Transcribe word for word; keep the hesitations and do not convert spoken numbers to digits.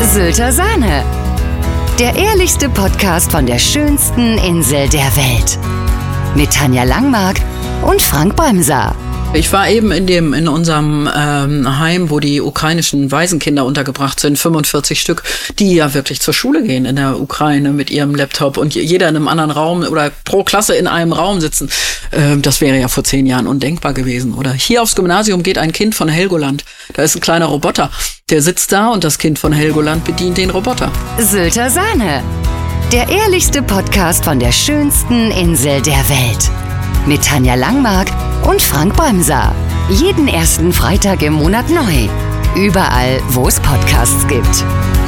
Sylter Sahne. Der ehrlichste Podcast von der schönsten Insel der Welt. Mit Tanja Langmark und Frank Bremser. Ich war eben in dem in unserem ähm, Heim, wo die ukrainischen Waisenkinder untergebracht sind, fünfundvierzig Stück, die ja wirklich zur Schule gehen in der Ukraine mit ihrem Laptop und jeder in einem anderen Raum oder pro Klasse in einem Raum sitzen. Ähm, das wäre ja vor zehn Jahren undenkbar gewesen. Oder hier aufs Gymnasium geht ein Kind von Helgoland. Da ist ein kleiner Roboter, der sitzt da und das Kind von Helgoland bedient den Roboter. Sylter Sahne. Der ehrlichste Podcast von der schönsten Insel der Welt. Mit Tanja Langmark und Frank Bremser. Jeden ersten Freitag im Monat neu. Überall, wo es Podcasts gibt.